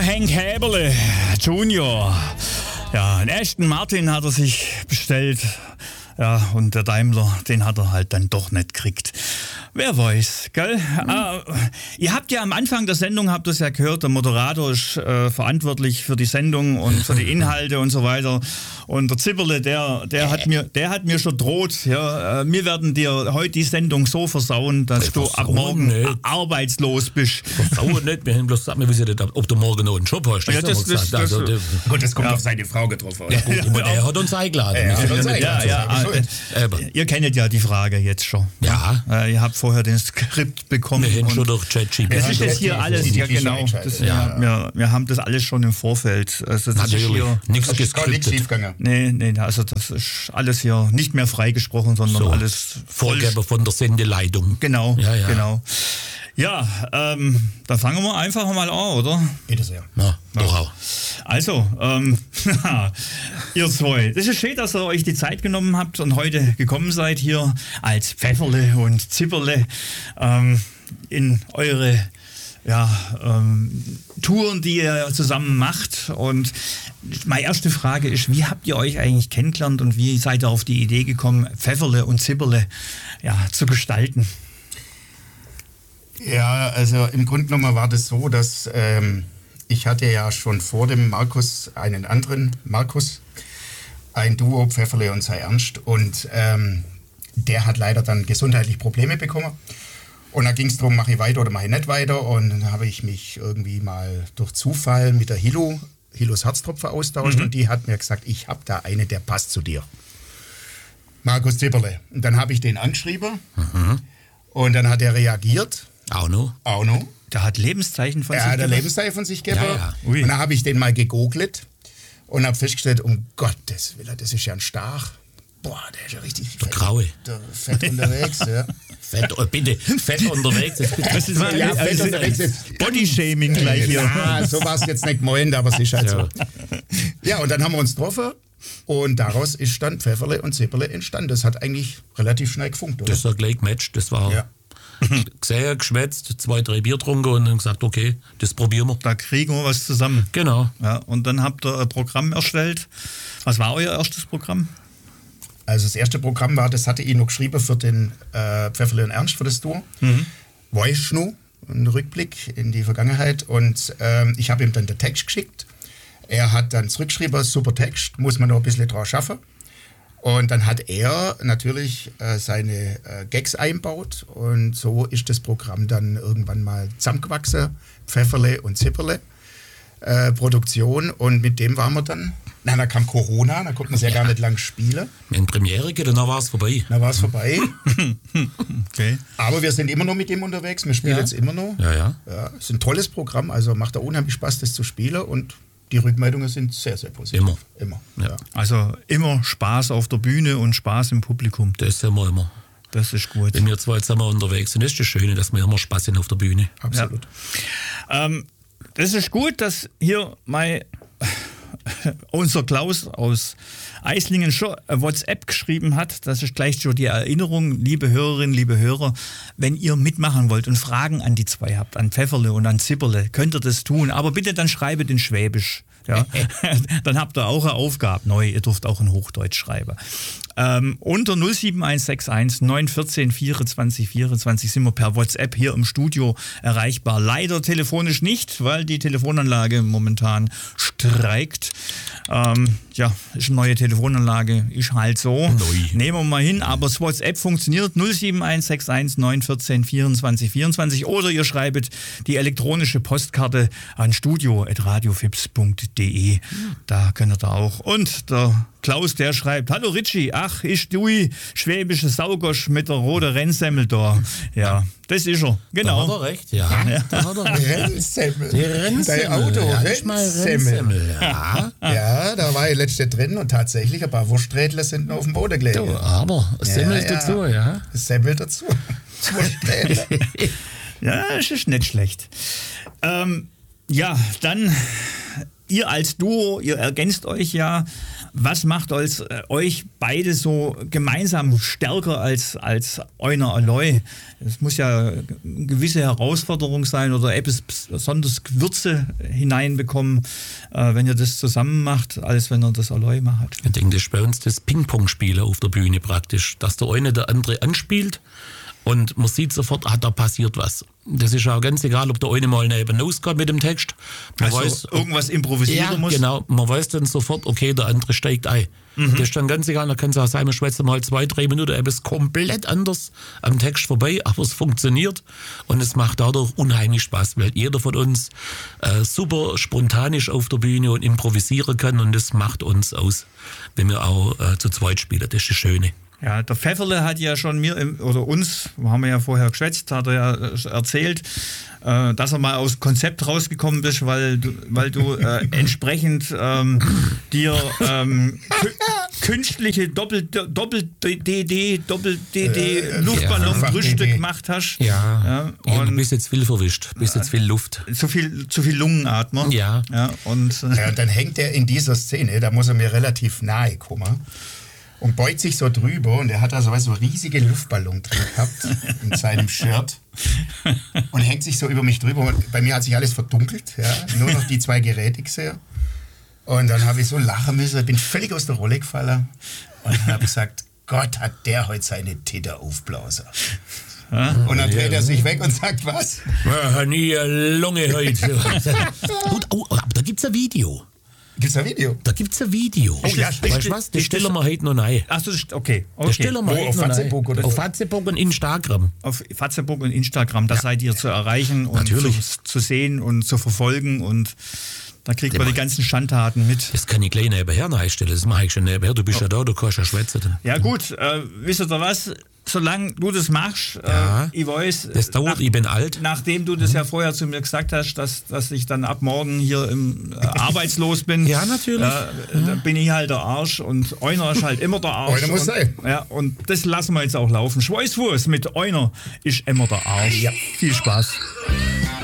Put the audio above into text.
Hank Häberle Junior. Ja, einen Aston Martin hat er sich bestellt. Ja, und der Daimler, den hat er halt dann doch nicht gekriegt. Wer weiß, gell? Ihr habt ja am Anfang der Sendung, habt ihr es ja gehört, der Moderator ist verantwortlich für die Sendung und für die Inhalte und so weiter. Und der Zipperle, der hat mir schon droht, ja, wir werden dir heute die Sendung so versauen, dass du ab morgen arbeitslos bist. Versauen nicht, wir haben bloß gesagt, wir wissen nicht, ob du morgen noch einen Job hast. Ja, gut, das kommt auf seine Frau getroffen. Ja, gut, er hat uns eingeladen. Ihr kennt ja die Frage jetzt schon. Ja. Ihr habt vorher den Skript bekommen. Wir haben schon durch ChatGPT. Das ist jetzt hier alles, ja genau. Wir haben das alles schon im Vorfeld. Also das ist hier nichts geskriptet. Nee, also das ist alles hier nicht mehr freigesprochen, sondern so, alles Vorgabe von der Sendeleitung. Genau, genau. Ja, da fangen wir einfach mal an, oder? Bitte sehr. Na, doch auch. Also, ihr zwei, das ist schön, dass ihr euch die Zeit genommen habt und heute gekommen seid hier als Pfefferle und Zipperle in eure Touren, die ihr zusammen macht. Und meine erste Frage ist, wie habt ihr euch eigentlich kennengelernt und wie seid ihr auf die Idee gekommen, Pfefferle und Zipperle zu gestalten? Ja, also im Grunde genommen war das so, dass ich hatte ja schon vor dem Markus einen anderen Markus, ein Duo, Pfefferle und Sei Ernst, und der hat leider dann gesundheitlich Probleme bekommen. Und da ging es darum, mache ich weiter oder mache ich nicht weiter. Und dann habe ich mich irgendwie mal durch Zufall mit der Hilos Herztropfen austauscht und die hat mir gesagt, ich habe da eine, der passt zu dir. Markus Zipperle. Und dann habe ich den angeschrieben und dann hat er reagiert. Auch noch. Der hat Lebenszeichen von sich gegeben? Er hat ein Lebenszeichen von sich gegeben. Ja. Und dann habe ich den mal gegoogelt und habe festgestellt, um Gottes Willen, das ist ja ein Stach. Boah, der ist ja richtig der Graue. Fett unterwegs, ja. Fett unterwegs. Das ist fett unterwegs. Bodyshaming gleich hier. Ja, so war es jetzt nicht gemeint, aber es ist halt so. Ja, und dann haben wir uns getroffen und daraus ist dann Pfefferle und Zipperle entstanden. Das hat eigentlich relativ schnell gefunkt, oder? Das war gleich Match, das war gesehen, geschwätzt, 2, 3 Bier getrunken und dann gesagt, okay, das probieren wir. Da kriegen wir was zusammen. Genau. Ja, und dann habt ihr ein Programm erstellt. Was war euer erstes Programm? Also das erste Programm war, das hatte ich noch geschrieben für den Pfefferle und Ernst, für das Duo. Voice nu, ein Rückblick in die Vergangenheit. Und ich habe ihm dann den Text geschickt. Er hat dann zurückgeschrieben, super Text, muss man noch ein bisschen drauf schaffen. Und dann hat er natürlich seine Gags einbaut. Und so ist das Programm dann irgendwann mal zusammengewachsen. Pfefferle und Zipperle Produktion. Und mit dem waren wir dann... Na, da kam Corona, da konnten wir es ja gar nicht lang spielen. In Premiere geht, dann war es vorbei. Okay. Aber wir sind immer noch mit dem unterwegs, wir spielen jetzt immer noch. Ja. Es ist ein tolles Programm, also macht da unheimlich Spaß, das zu spielen und die Rückmeldungen sind sehr, sehr positiv. Immer. Ja. Also immer Spaß auf der Bühne und Spaß im Publikum. Das sind wir immer. Das ist gut. Wenn wir zwei zusammen unterwegs sind, ist das Schöne, dass wir immer Spaß haben auf der Bühne. Absolut. Ja. Das ist gut, dass hier unser Klaus aus Eislingen schon WhatsApp geschrieben hat. Das ist gleich schon die Erinnerung, liebe Hörerinnen, liebe Hörer. Wenn ihr mitmachen wollt und Fragen an die zwei habt, an Pfefferle und an Zipperle, könnt ihr das tun. Aber bitte dann schreibt in Schwäbisch. Ja? Dann habt ihr auch eine Aufgabe neu. Ihr dürft auch in Hochdeutsch schreiben. Unter 07161 914 24 24 sind wir per WhatsApp hier im Studio erreichbar. Leider telefonisch nicht, weil die Telefonanlage momentan streikt. Ist eine neue Telefonanlage, ist halt so. Nehmen wir mal hin, aber das WhatsApp funktioniert 07161 914 24 24 oder ihr schreibt die elektronische Postkarte an studio@radiofips.de. Da könnt ihr da auch. Und der Klaus, der schreibt, hallo Ritchie, ach, ich du schwäbische Saugosch mit der roten Rennsemmel da. Ja, das ist er, genau. Da hat er recht, ja. Da hat er Rennsemmel. Die Rennsemmel. Dein Auto, Rennsemmel. Ja, da war ich letzte drin und tatsächlich ein paar Wursträdler sind noch auf dem Boden gelegen. Aber Semmel ist dazu, ja. Semmel dazu. Wursträdler. Ja, das ist nicht schlecht. Dann, ihr als Duo, ihr ergänzt euch ja. Was macht euch beide so gemeinsam stärker als Euner Aloy? Es muss ja eine gewisse Herausforderung sein oder etwas besonders Gewürze hineinbekommen, wenn ihr das zusammen macht, als wenn ihr das Aloy macht. Ich denke, das ist bei uns das Ping-Pong-Spielen auf der Bühne praktisch, dass der eine der andere anspielt und man sieht sofort, da passiert was. Das ist auch ganz egal, ob der eine mal neben ausgeht mit dem Text. Man weiß, irgendwas improvisieren muss. Genau, man weiß dann sofort, okay, der andere steigt ein. Das ist dann ganz egal, da kann es auch sein, man schwätzt mal 2-3 Minuten etwas komplett anders am Text vorbei, aber es funktioniert und es macht dadurch unheimlich Spaß, weil jeder von uns super spontanisch auf der Bühne und improvisieren kann und das macht uns aus, wenn wir auch zu zweit spielen, das ist das Schöne. Ja, der Pfefferle hat ja schon uns, haben wir ja vorher geschwätzt, hat er ja erzählt, dass er mal aus Konzept rausgekommen bist, weil du entsprechend dir künstliche Doppel-DD Luftballonbrüste gemacht hast. Ja, und du bist jetzt viel verwischt, bist jetzt viel Luft. Zu viel Lungenatmer. Ja. Und dann hängt er in dieser Szene, da muss er mir relativ nahe kommen. Und beugt sich so drüber und er hat da so einen riesigen Luftballon drin gehabt in seinem Shirt und hängt sich so über mich drüber. Und bei mir hat sich alles verdunkelt, ja, nur noch die 2 Geräte gesehen. Und dann habe ich so lachen müssen, bin völlig aus der Rolle gefallen und dann habe ich gesagt, Gott, hat der heute seine Titter aufblasen. Und dann dreht er sich weg und sagt, was? Nie Lunge heute. Aber da gibt es ein Video. Gibt's ein Video? Da gibt's ein Video. Oh, ja, weißt du was? Das stellen wir heute noch rein. Achso, okay. Das stellen wir heute auf Facebook oder auf Facebook und Instagram. Auf Facebook und Instagram, da seid ihr zu erreichen und zu sehen und zu verfolgen und da kriegt man die ganzen Schandtaten mit. Das kann ich gleich nebenher einstellen, das mache ich schon nebenher. Du bist ja da, du kannst ja schwätzen. Ja gut, wisst ihr was? Solange du das machst, ich weiß... Das dauert, ich bin alt. Nachdem du das ja vorher zu mir gesagt hast, dass ich dann ab morgen hier arbeitslos bin. Ja, natürlich. Da bin ich halt der Arsch und Euner ist halt immer der Arsch. Euner muss sein. Ja, und das lassen wir jetzt auch laufen. Schweißfuß mit Euner ist immer der Arsch. Ja. Viel Spaß.